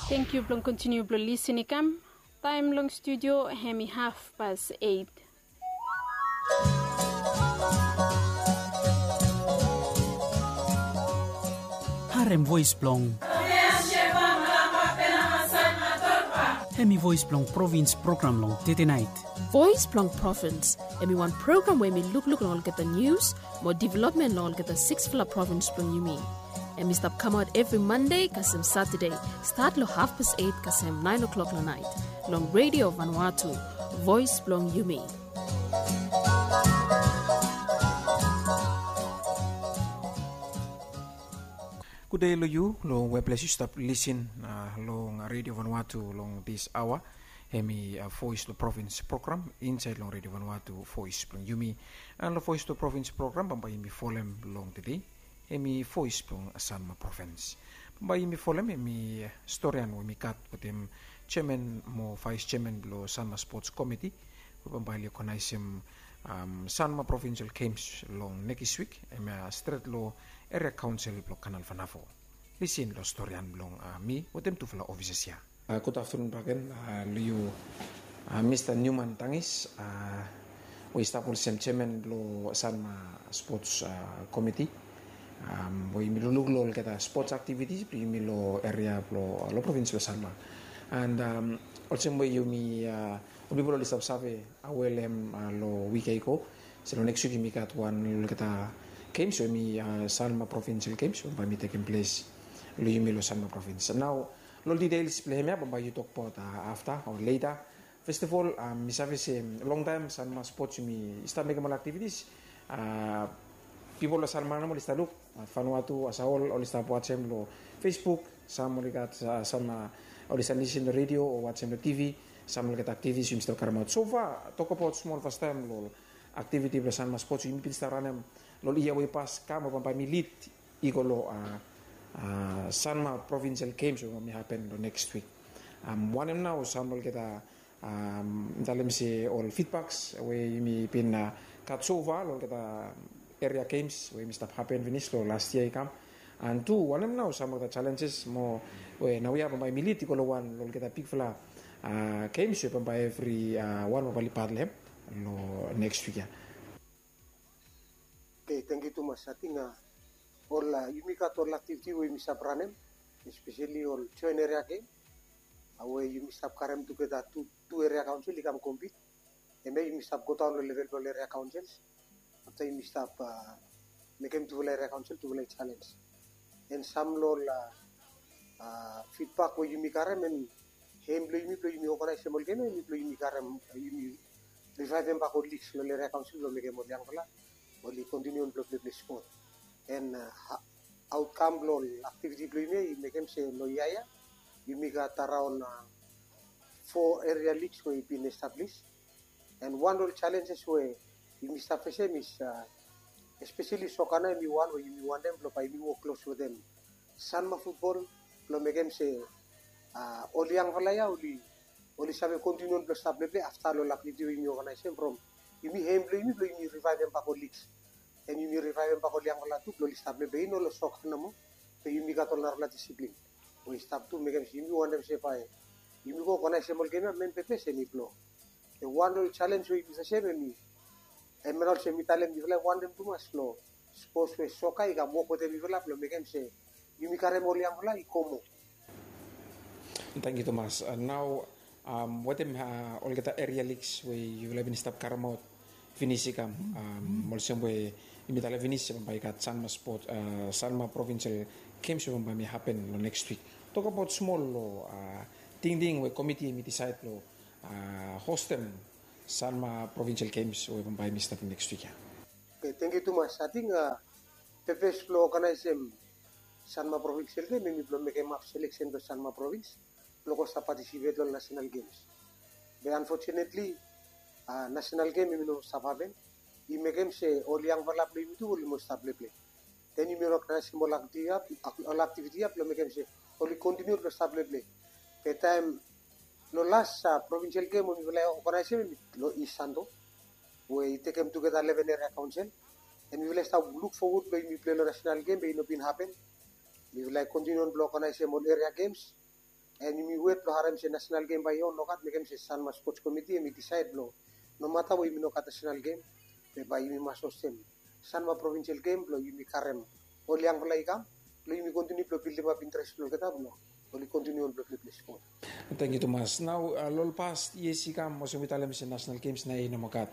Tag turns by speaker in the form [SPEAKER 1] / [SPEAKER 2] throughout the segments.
[SPEAKER 1] Thank you for continue to listen kam. Time long studio hemi 8:30.
[SPEAKER 2] Harem Voice Blong Hemi Voice Blong Province Program Long Tete Night
[SPEAKER 3] Voice Blong Province Hemi one program where me look all get the news more development all get the 6th Fla Province Blong you mean and stop come out every Monday kasem Saturday start lo 8:30 kasem 9 o'clock la night long Radio Vanuatu Voice Blong you mean.
[SPEAKER 4] Good day, you. Long web place you stop listen. Long Radio Vanuatu long this hour. Hemi Voice to Province program inside long Radio Vanuatu Voice Plong Yumi and the Voice to Province program. Bamba imi folem long today. Hemi Voice Plong Sanma Province. Bamba imi folem hemi historian we mi kat putem chairman mo vice chairman blo Sanma Sports Committee. Bamba li konaisem Sanma Provincial Games long next week. Hemi straight lo Area Council blok Kanal Vanavo. Listen lo storian blong mi wotem tu fla offices ya. Good afternoon bagen liu Mr. Newman Tangis we stapul sem chairman blo Sanma Sports Committee. We mi lulug lo kata sports activities pri mi lo area lo province lo Sanma. And also we you mi people lo save awelem lo week ko. So next week mi kat one kata games when me Sanma Provincial Games when me taking place Luyumilo Sanma Province. Now, all details play me but you talk about after or later. First of all, me service long time Sanma Sports me start making more activities. People lo Sanma na mo lista look Vanuatu as a whole all lista watch them lo Facebook, some lo got Sanma or listen the radio or watch them the TV, some lo get activities you still come out. So far, talk about small first time lo activity lo Sanma Sports you pin staranem lo iya we pas kamo pamilit igolo Sanma Provincial Games will happen the next week. One em now sample kita dalam si all feedbacks we mi pin katsova lo kita area games we mi stop happen finish lo last year kam and two one em now some of the challenges mo we now we have by milit igolo one lo kita pick fla games we by every one of the parlem lo next week ya.
[SPEAKER 5] Okay, thank you too much. I think all Yumika all activity we miss up ranem, especially all join area game. Away you miss up karem together two area council come compete. And maybe you miss up go down the level to area councils. After you miss up make them to area council to challenge. And some lol feedback we Yumika karem and him play you organize small game and you play Yumika karem you revive them back on leagues area council to make them more young only continue on play sport and outcome lo activity play me make them say lo yaya you make around 4 area leagues where been established and one of the challenges where you miss up is especially soccer me one where you want them to by me work close with them Sanma football lo make them say only yang valaya only sabe continue on play after lo activity we organize from you him play you revive them back on leagues and you revive them back on yang la tu lo stable be no lo sok na mo pe you miga to la discipline we stop to make you want them say pa you go kona se mol game men pepe se ni plo the one challenge we is share ni emerald se mitalen di la one them too much slow sports we soka iga mo ko te vivela lo make se you miga re mol yang la I como.
[SPEAKER 4] Thank you Thomas. Now what all get area leagues we you live in stop karamot finish kam molsem we imitala finish by kat Sanma Sport Sanma Provincial Games by me happen no next week. Talk about small lo ding we committee mi decide lo host them Sanma Provincial Games we by me start next week.
[SPEAKER 5] Okay, thank you too much. I think Pepe's flow organize Sanma Provincial Games mi flow make map selection to Sanma Province. Logo sa participate on national games. But unfortunately, national game you know sababen. You make them say all yang wala play itu almost stable play. Then you make na small activity up, make them say only continue to stable play. The time lo last provincial game we will organize lo isando. We take them together 11 area council and we will start look forward when we play the national game. But it no been happen. We will continue on block organize small area games. and yumi wait lo harem se national game by yon nokat mekem se Sanma Sports Committee yumi decide lo no matter wo yumi nokat national game be by yumi masostem Sanma provincial game lo yumi karem oliang play kam lo yumi continue lo build up interest lo kita lo oli continue on play sport.
[SPEAKER 4] Thank you, Tomas. Now, lol past ESC kam mo sumitalem sa national games na inamokat.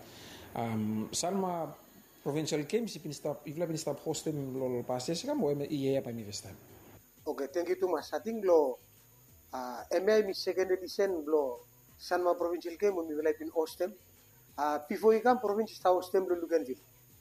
[SPEAKER 4] Sanma provincial games if been stop hosting lol past ESC kam mo iya pa mi festan.
[SPEAKER 5] Okay, thank you, Tomas. I think lo MI mi second edition lo Sanma provincial game mi vilay pin hostem. Before ikam province sta hostem lo Luganville.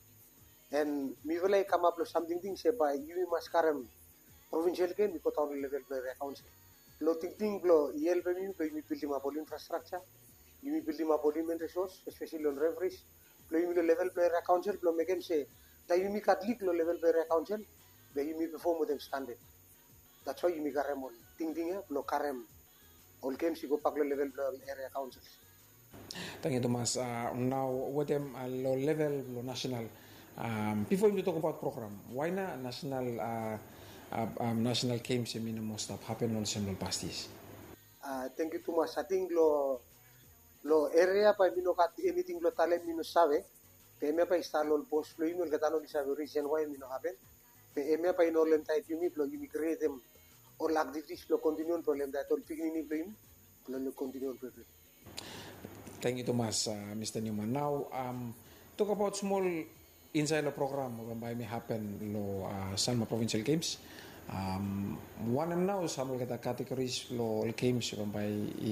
[SPEAKER 5] And mi vilay come up lo something thing say by yumi maskarem provincial game mi ko town level player council. Lo ting lo yel be mi building ma ball infrastructure, you building ma ball resource, especially on referees. Lo yumi lo level player council lo mekem say da yumi katlik lo level player council be yumi perform with them standard. That's why yumi karem all ting lo karem all games you go pak lo level player area councils.
[SPEAKER 4] Thank you, Tomas. Now, what them low level, low national. Before you talk about program, why not national games in most of happen on several pasties?
[SPEAKER 5] Thank you, Tomas. I think lo area pa minokat anything lo talent mino sabe. Pe me pa install lo post lo ino katano di sabe reason why mino happen. Pe me pa ino lem type yumi lo yumi create them or activities lo continue on problem that all picnic lo continue on problem.
[SPEAKER 4] Thank you, Tomas, Mr. Newman. Now, talk about small inside the program whereby may happen lo Sanma Provincial Games. One now some of the categories lo games whereby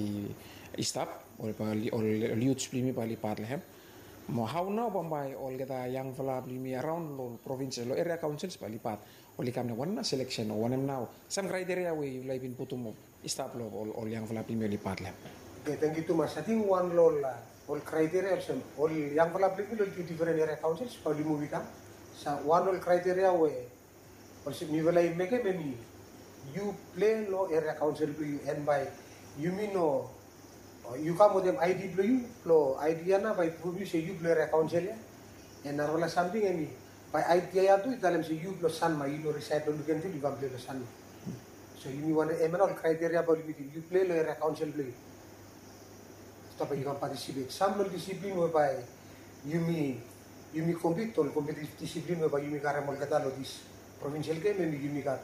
[SPEAKER 4] stop or youth plimi pali patlehem. How now whereby all the young fella plimi around lo provincial lo area councils pali pat only come one selection or one now some criteria we like in putumo stop lo all young fella plimi patlehem.
[SPEAKER 5] Okay, thank you, Tomas. I think one all criteria all young people will be different area councils for the movie come. So one all criteria where also me will I make maybe you play no area council you and by you mean no you come with them ID blue lo idea na by produce you play area council and narola something I mean by idea to tell them say you plus Sanma you know reside lo can you can play the Sanma. So you mean one all criteria about you play lo area council play. Tapi you can participate. Some discipline whereby you compete or competitive discipline whereby you karem all kata this provincial game and you got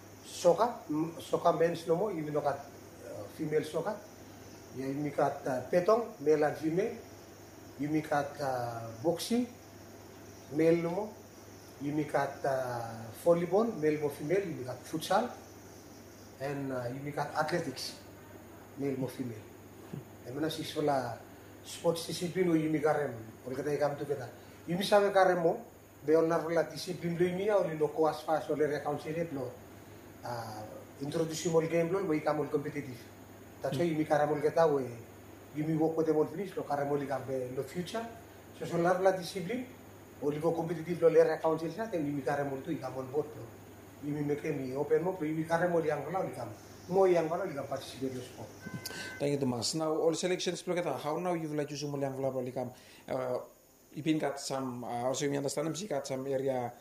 [SPEAKER 5] soccer men's no more, you got female soccer, you got petong male and female, you got boxing male no more, you got volleyball male or female, you got futsal, and you got athletics male or female. Emana siswala sports discipline o yumi karem ol kata ikam tu kata yumi sabe karem mo be ol narla discipline lo yumi ol no ko as fast ol area council lo introduce mo game lo ikam ol competitive tacho yumi karem ol kata we yumi work with them ol finish lo karem ol ikam be lo future so so narla discipline ol go competitive lo area council sa tem yumi karem ol tu ikam ol bot lo yumi make me open mo yumi karem ol yang lo ikam mo yang lo ikam participate lo sport.
[SPEAKER 4] Thank you, Tomas. Now, all selections, how now you've like to zoom on Vlabalikam. You've been got some, also you understand, you got some area,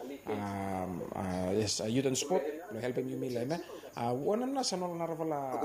[SPEAKER 4] yes, youth and sport, helping you me, one of us, all Narvala,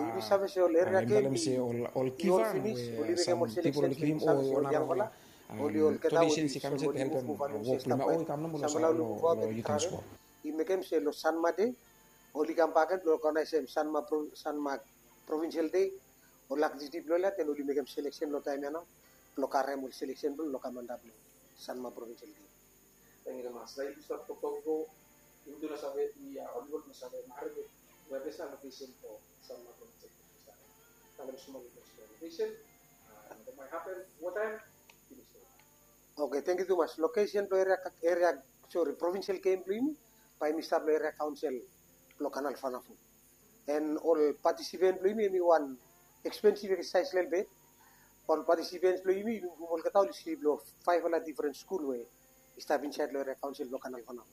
[SPEAKER 4] all Kiva, some people in Kim or Narvala, traditions, he comes to help them walk Lima, or come no youth and sport.
[SPEAKER 5] He became say Los Sanma Day, only come back and organize Sanma Provincial Day. O lak di diplola ten uli megam selection lo time ano lo karem ul selection lo kamanda lo Sanma Provincial Day.
[SPEAKER 4] Thank you, Mas. Dahil gusto ko po hindi na sabi niya onward na sabi maharap webesa location po Sanma Provincial Day. Talang sumali po sa location. What might happen? What time?
[SPEAKER 5] Okay, thank you too much. Location to area provincial game play by Mr. Area Council lo Canal Fanafu. And all participants play me one expensive exercise little bit. All participants play me all kata uli sleep lo 5 ala different school way. Staff inside lo area council lo Canal Fanafu.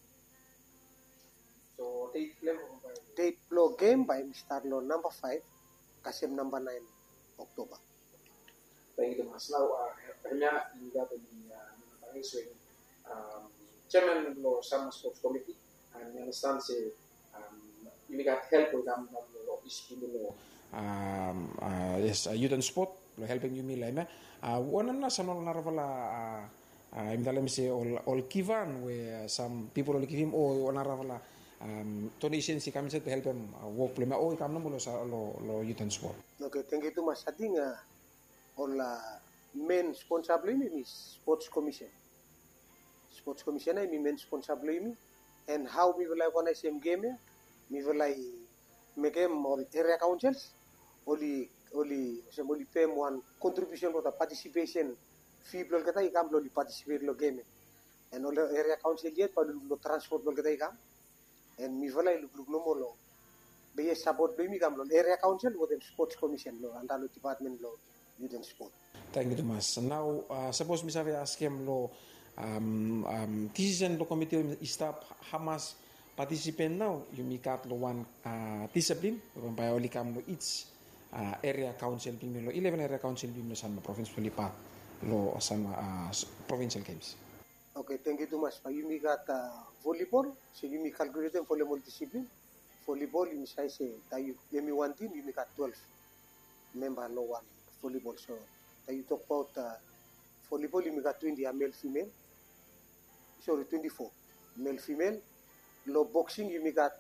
[SPEAKER 4] So
[SPEAKER 5] date lo game by Mr. lo number 5 kasem number 9 October.
[SPEAKER 4] Thank you, Mas. Now, kanya hingga bagi swing chairman lo Sanma Sports Committee and understand say ini got help with them lo isu lo yes youth and sport lo helping you me lema one na sanol naravala imdalem se all kivan where some people will give him or naravala donations si kami to help him work plema kam na lo youth and sport.
[SPEAKER 5] Okay, thank you too much. I think all main responsible is sports commission. Sports commission I main responsible and how we will like on same game we will like make them all area councils only pay one contribution for the participation fee block kata ikam lo participate lo game and all the area council yet but lo transport block kata ikam and we will like look no more lo be support be mi kam lo area council with the sports commission lo andalo department lo youth and sport.
[SPEAKER 4] Thank you Thomas. Now suppose mi sabi ask him lo decision lo committee stop hamas participant now you make up lo one discipline by only come lo each area council bimlo 11 area council bimlo Sanma province Pulipat lo Sanma provincial games.
[SPEAKER 5] Okay, thank you too much. You make got volleyball, so you make calculate them volleyball discipline. Volleyball you say you one team you make got 12 member no one volleyball. So you talk about volleyball you make got 20 male female. Sorry 24 male female. Low boxing you make got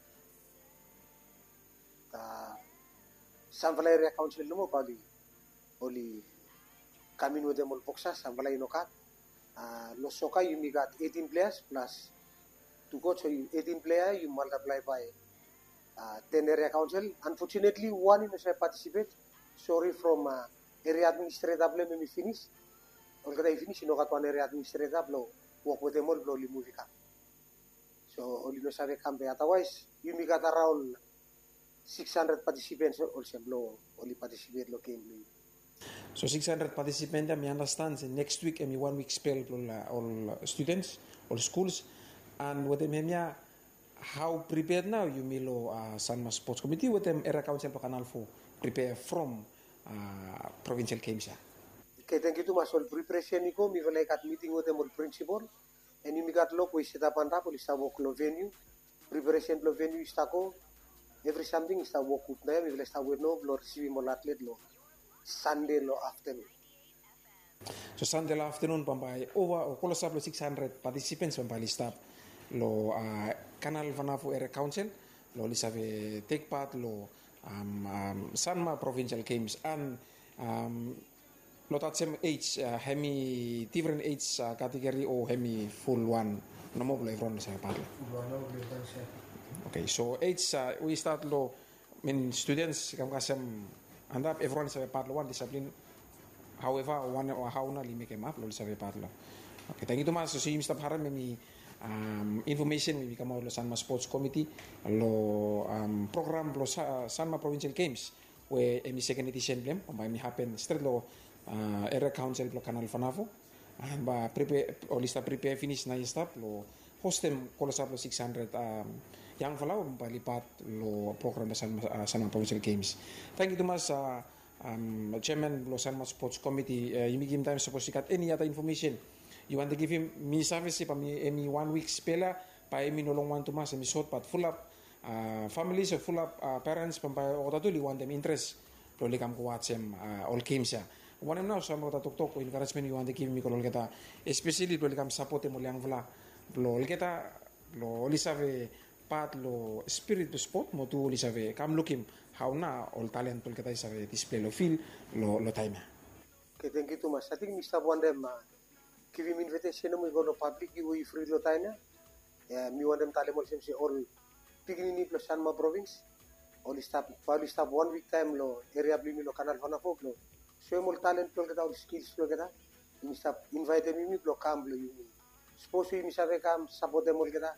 [SPEAKER 5] Samvala area council no bali only coming with them all boxers Samvala inokat lo soka you may got 18 players plus to go so you 18 player you multiply by 10 area council. Unfortunately one in the participate sorry from area administrative let me finish already finish you know got one area administrative lo work with them all lo movie so only no save come otherwise you may got around 600 participants also blow only participate lo game.
[SPEAKER 4] So 600 participants I understand next week and 1 week spell all students all schools and with them how prepared now you milo Sanma Sports Committee with them area council to canal for prepare from provincial games.
[SPEAKER 5] Okay, thank you too much. All preparation niko mi like at meeting with them all principal and you got lo we set up and up lista work lo venue preparation lo venue istako every something is a work with them we start with no lo receive more athlete lo Sunday lo afternoon.
[SPEAKER 4] So Sunday afternoon pampai over close up 600 participants pampai lista lo canal Vanafu area council lo lista take part lo Sanma provincial games and lo tatsem age hemi different age category or hemi full one no more everyone sa parla. Okay, so age we start lo mean students kam kasam andap everyone sa parla one discipline however one or how na limi kem up lo sa parla. Okay, thank you Thomas. So si Mr. Haram mi information mi kamo lo Sanma Sports Committee lo program lo Sanma Provincial Games where emi second edition blem by mi happen straight lo area council lo canal Fanafo and ba prepare o lista prepare finish na stop lo hostem kolosap lo 600 yang falaw palipat lo program sa Sanma Provincial Games. Thank you Thomas chairman lo Sanma Sports Committee you give time suppose got any other information you want to give him me service pa mi 1 week spela pa mi no long want to mas mi short but full up families or full up parents pa otatuli want them interest lo likam ko watch all games ya one now sa mga tok encouragement you want to give me kolol kita especially lo likam support mo liang vla lo kita lo lisave pat lo spirit to sport mo tu lisave kam looking how na all talent tol kita isave display lo feel lo time.
[SPEAKER 5] Okay, thank you too much. I think Mr. Wandem give him invitation mo go no public you free lo time mi Wandem tale mo sem all beginning plus Sanma province all stop 1 week time lo area blimi lo canal Fanafo lo so mo talent tol kita all skills lo kita mi stop invite mi lo kam lo you suppose mi save kam support mo kita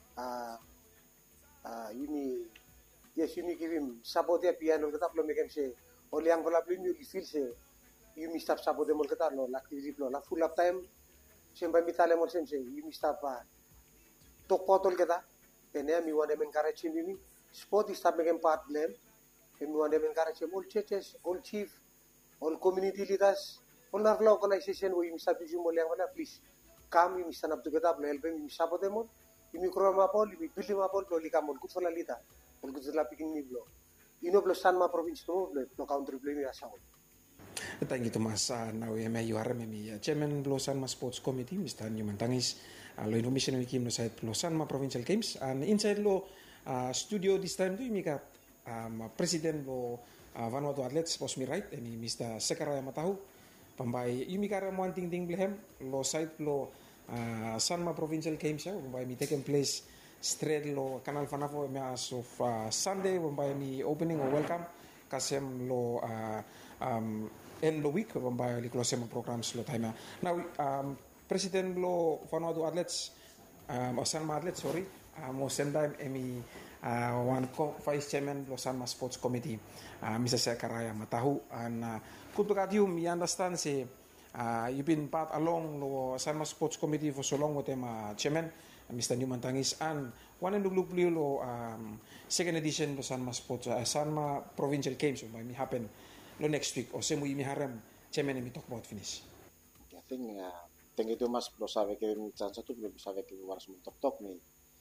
[SPEAKER 5] you give him support ya piano kita lo make him say all yang vola blimi you feel say you mi stop support mo kita lo activity lo la full up time siyempre mi tale mo sem say you mi stop tok potol kita pene mi want them encourage me sport is stop making part blame and we want them encourage all churches all chief all community leaders all our organization we stop using mo lang wala please come we stand up together help me support them you mi kroma pol you build them up lo likam good for la lita all good la picking me blo ino plus Sanma province to lo country play mi asaw.
[SPEAKER 4] Thank you Thomas. Now you are chairman lo Sanma Sports Committee, Mr. Newman Tangis. Lo information we came no side lo Sanma Provincial Games and inside lo studio this time to imi ka president lo Vanuatu Athletes post me right emi Mr. Sekaraya Matahu pambay imi ka one thing blehem lo side lo Sanma Provincial Games pambay mi taken place straight lo Kanal Fanafo as of Sunday pambay mi opening or welcome kasem lo end lo week pambay li close mo programs lo time now President lo Vanuatu Athletes o Sanma Athletes sorry mo send time emi one vice chairman lo Sanma Sports Committee Mr. Sekaraya Matahu and good look at you me understand say you've been part along lo Sanma Sports Committee for so long with them chairman Mr. Newman Tangis and one and look lo second edition lo Sanma Sports Sanma Provincial Games may me happen lo next week o same we mi harem chairman and me talk about finish.
[SPEAKER 6] I think tengi tu mas lo sabe que chan satu belum sabe que waras mentok tok ni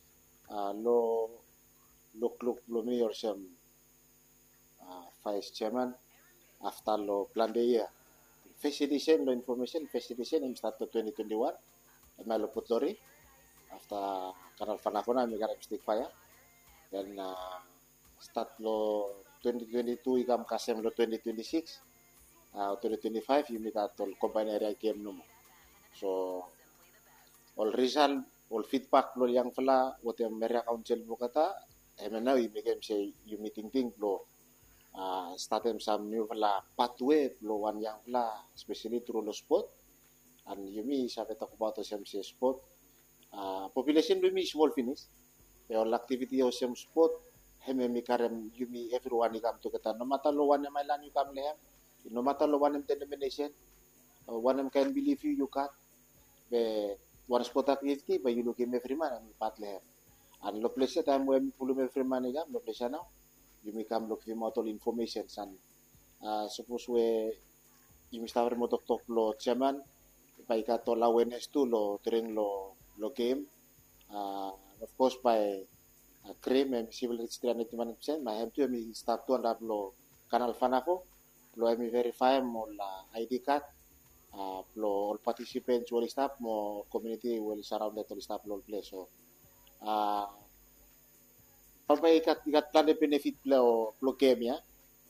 [SPEAKER 6] lo klub lo mi orsem vice chairman after lo plan de year facilitation lo information facilitation in start to 2021 lo putlori after Kanal Fanafona mi gara stick fire dan start lo 2022 ikam kasem lo 2026 2025 yumi katol combine area game no so all result all feedback lo yang fala wote area council mo kata emena yumi game say yumi ting lo startem some new fala pathway lo one yang fala especially through lo sport and yumi sabe talk about the same sport population yumi small finish all activity of same sport hememi karem yumi everyone ikam to kata no matter lo one my lan you come lehem no matter lo one determination one can believe you can be one sport activity but you look him every man and pat lehem and lo place time when pulu every man ikam lo place now you become look him out all information and suppose we you must have remote talk lo chairman by kato la awareness to lo train lo game of course by cream and civil rights 390% my have to me start to adapt lo Kanal Fanafo lo mi verify mo la ID card lo all participants will stop mo community will surround that will stop lo place so pagpay ikat plan de benefit lo game ya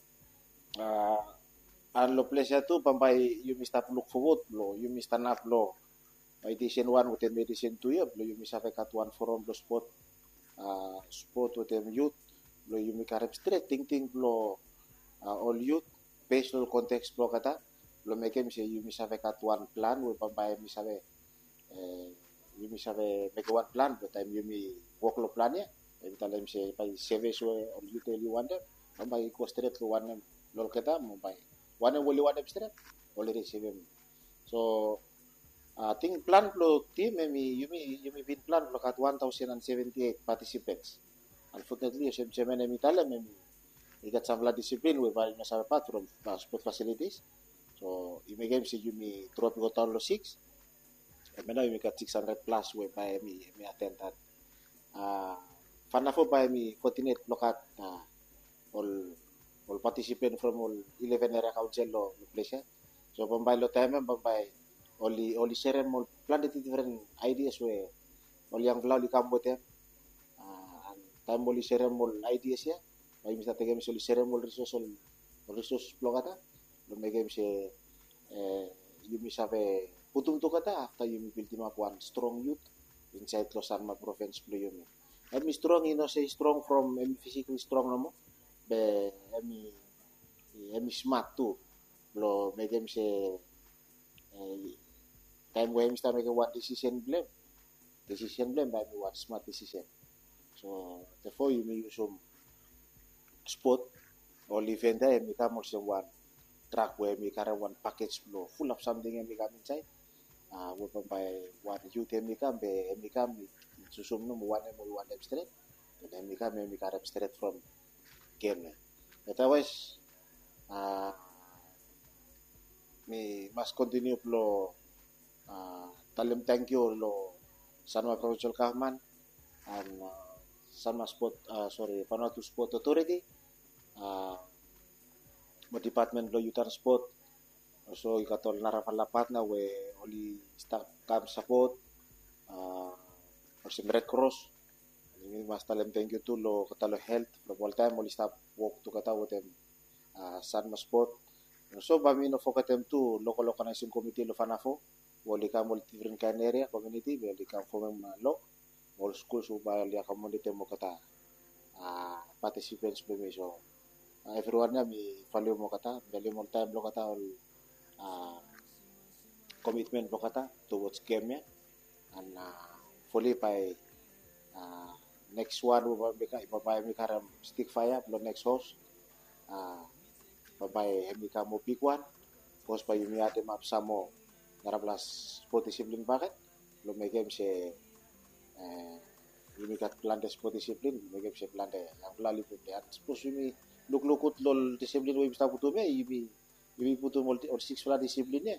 [SPEAKER 6] and lo place tu pambay you must look forward lo you must stand up lo edition 1 with edition 2 lo you must have kat one forum lo sport with them youth lo you make a straight ting lo all youth based on context lo kata lo make him say you must have kat one plan we pambay mi sabe you must have make one plan but time you me work lo plan ya every time say by service we all you tell you one them pambay ko straight lo one lo kata mo bay one only one straight already receive him so I think plan lo team you may been plan lo kat 1078 participants. Unfortunately, yung chairman mi tala ikat sa discipline we bali na sa pat from sport facilities. So you may game si you may trophy ko lo 6. And now you got 600 plus we by me attend that. Fanafo by me continue lo kat all participant from all 11 area council lo place. So pambay lo time pambay only share mo plan the different ideas we only yang vlau li kambote and time only share mo ideas ya ay misa tegem so share mo resource blogata lo megem se you misa be putum to kata after you build him up one strong youth inside lo Sanma province play you and me strong say strong from physically strong no mo be emi smart too lo megem se time where Mr. make one decision blame by me one smart decision so therefore you may use some sport or event there me come also one track where me carry one package flow full of something and me come inside we by one youth me come susum no one straight and me carry straight from game otherwise me must continue flow talim thank you lo Sanma Provincial Government and Sanma Sport Vanuatu Sport Authority mo department lo youth transport so ikatol narapalapat na we oli staff camp support or si Red Cross ini mas talem thank you to lo katalo health from all time oli staff walk to katawo tem San Sport so bami no fokatem to local organizing committee lo fanafo wali ka mo different kan area community wali ka form lo all schools ba ya community mo kata participants bumi so everyone na mi value mo kata value mo time lo kata all commitment mo kata towards game ya and fully by next one mo ba ibabay mi karam stick fire lo next host babay mi ka mo pick one post pa yumi ate map samo narablas sport discipline bakit lo may game se yumi kat plan de sport discipline may game se plan de ang lali po de at suppose yumi luklukut lol discipline we basta puto me yumi puto multi or six flat discipline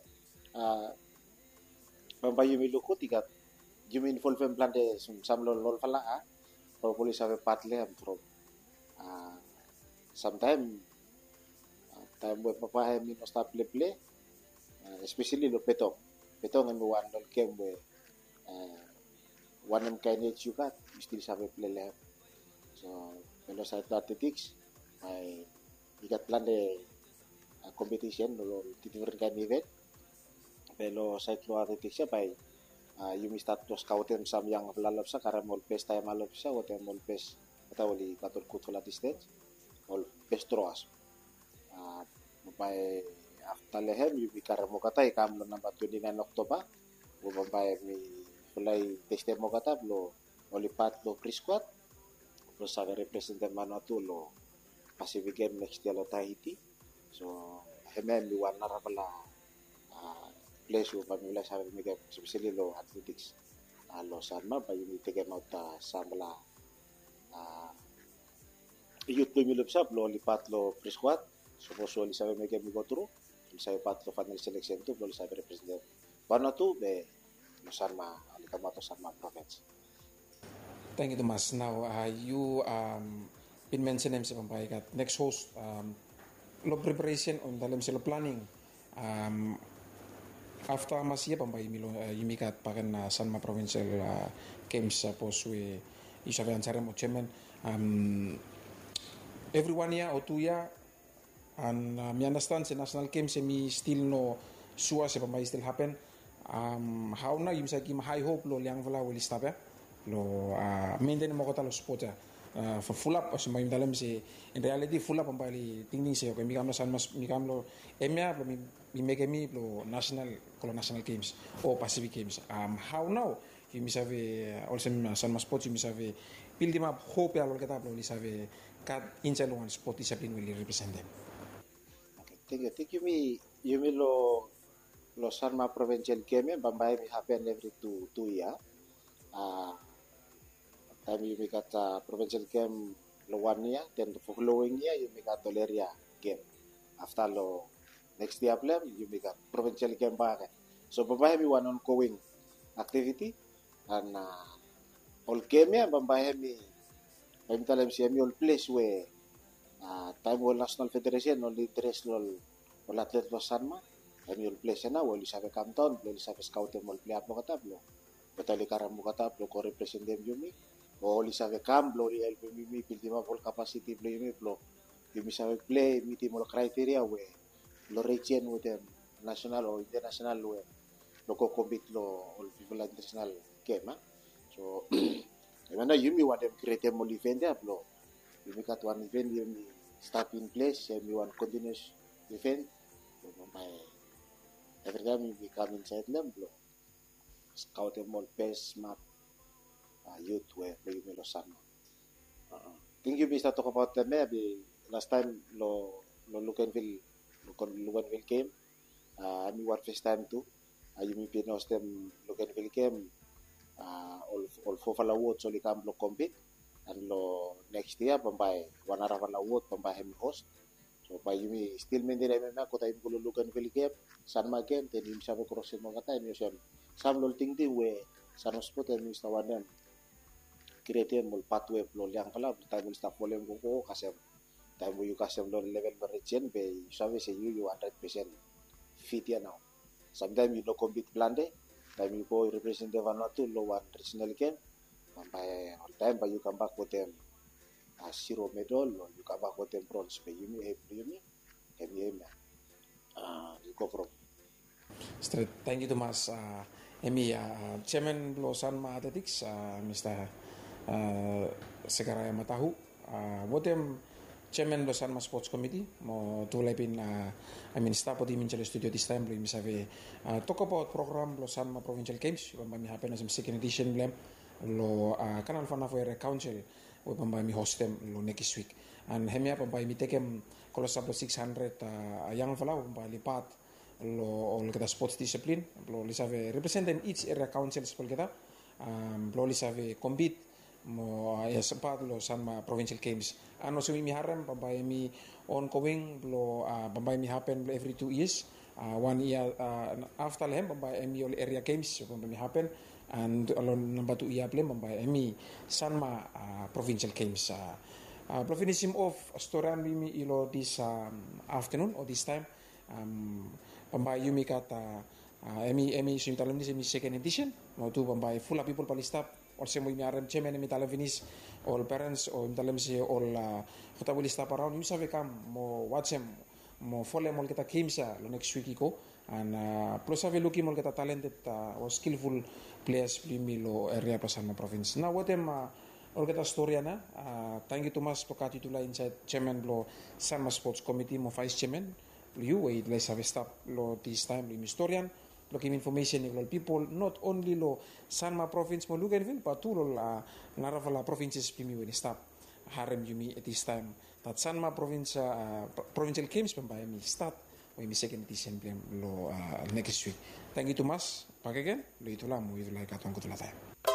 [SPEAKER 6] babay yumi lukut ikat yumi involve plan de sam lol fala or police have patle am from sometime time we papahe mi no stop play especially lo petong and one lol kem we one kind of you got still sabe play le so pero sa athletics ay ikat plan de competition lo titingurin kan event pero sa athletics ya bay yumi start to scoutin sam yang lalap sa karamol pes tayo malop sa o tayo mol pes atawali katul kutula distance ol pes troas mabay after lehem yumi karamo katay kamlo number 29 October o mabay mi fulay teste mo kata lo olipat lo pre-squad lo sa representative Manatu lo Pacific Game next year lo Tahiti so hemem mi wan narabala place yung pamilya sa amin especially lo athletics lo sama pa yung itigay mo ta samla youth lumilop sa lo lipat lo pre-squad supposo li sabi may kami go through li sabi pat lo final selection to lo sabi representative Banatu be lo sama alikamato sama province.
[SPEAKER 4] Thank you Tomas. Now you been mentioning sa pampahikat next host lo preparation on dalam sila planning after masih pambay milo yimikat pakan Sanma provincial games pos we isabihan sarem chairman everyone ya or 2 year and me understand the national games mi still no sure se pambay still happen how na yim sa kim high hope lo liang vala will stop ya lo maintain mo kota lo sport ya for full up as may dalam si in reality full up pambay tingting se okay mi kamlo Sanma mi kamlo emya mi make me lo national games or Pacific games how now you misave also Sanma sports you misave build them up hope ya lo kata lo misave kat inside one sport discipline will represent them.
[SPEAKER 6] Okay, thank you mi lo Sanma provincial game bambay mi happen every 2 year time you make provincial game lo 1 year then the following year you make Toleria game after lo next year plan you make a provincial game back so bambay mi one ongoing activity and all game ya bambay mi I'm telling you all place where time all national federation all interest all athlete lo Sanma I'm all place na all sabe Campton all sabe scout all play up mo katablo batali karam mo katablo ko represent them yumi all sabe camp lo help mi piltima full capacity play mi lo yumi sabe play mi team all criteria where lo region with them national or international lo ko compete lo all people international game so even yumi want them create them event lo yumi kat one event yumi start in place yumi one continuous event lo by every time you become inside them lo scout them all best map youth where yumi lo Sanma think you bisa talk about them maybe last time lo Luganville game mi one first time too yumi pinos them Luganville game all fofala wood so likam lo compete and lo next year pambay wanara fala wood pambay hemi host so pa yumi still maintain na ko tayo ko Luganville game Sanma game then yumi sabi cross mo kata yumi sam lo tingti we Sanma sport yumi stawanan create mo pathway lo liang kala tayo mo staff mo ko kasi time you custom lo level berrechen be service you 100% fit ya now. Sometimes you no compete blande, time you go represent the Vanuatu lo one regional game, by all time but you come back with them zero medal or you come back with them bronze be you go from.
[SPEAKER 4] Straight. Thank you Thomas. Emi Chairman lo Sanma Athletics Mr. Sekaraya Matahu. Wotem Chairman lo Sanma Sports Committee mo tulay pin staff po team in studio this time lo misave talk about program lo Sanma Provincial Games pambami happen as second edition blem lo kanal fana for council we pambami host them lo next week and hemia pambami takem kolosap lo 600 yang fala pambali pat lo kita sports discipline lo lisave represent each area councils pol kita lo lisave compete mo sempat lo Sanma Provincial Games ano sumi mi harem pambai mi ongoing lo pambai mi happen every 2 years 1 year after lehem pambai mi area games pambai mi happen and alon number 2 year play pambai mi Sanma Provincial Games provincial of storan mi ilo this afternoon or this time pambai yumi kata emi sumi talam ni semi second edition mo tu pambai full people palistap or semo mi arem chairman mi talam finis all parents or mi talam si all kota buli stap around you save kam mo watch em mo follow mo kita kimsa lo next week ko and plus ave looking mo kita talented or skillful players mi lo area pa Sanma province na wotem or kita storya na thank you Thomas pokati tula inside chairman lo Sanma Sports Committee mo vice chairman you wait let's have stop lo this time lo historian looking information of people not only lo Sanma province mo Luganville but to lo naravala provinces pimi when stop harem yumi at this time that Sanma province provincial games pambay mi start o mi second edition lo next week. Thank you Thomas pagagan lo ito lang mo ito like atong ko tayo.